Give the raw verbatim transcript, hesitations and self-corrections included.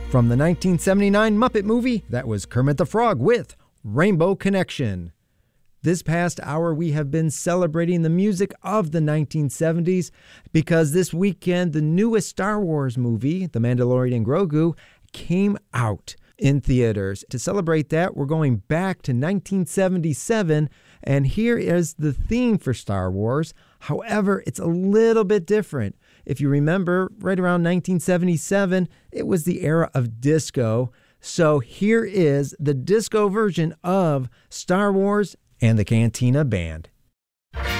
From the nineteen seventy-nine Muppet movie, that was Kermit the Frog with Rainbow Connection. This past hour, we have been celebrating the music of the nineteen seventies because this weekend, the newest Star Wars movie, The Mandalorian Grogu, came out in theaters. To celebrate that, we're going back to nineteen seventy-seven, and here is the theme for Star Wars. However, it's a little bit different. If you remember, right around nineteen seventy-seven, it was the era of disco. So here is the disco version of Star Wars and the Cantina Band.